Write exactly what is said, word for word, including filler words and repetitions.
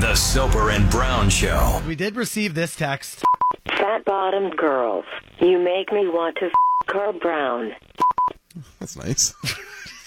The Soper and Brown Show. We did receive this text. Fat-bottomed girls, you make me want to f*** Carl Brown. That's nice.